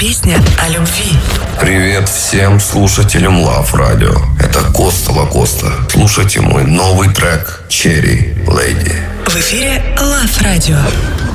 Песня о любви. Привет всем слушателям Love Radio. Это Коста Лакоста. Слушайте мой новый трек «Cherry Lady». В эфире Love Radio.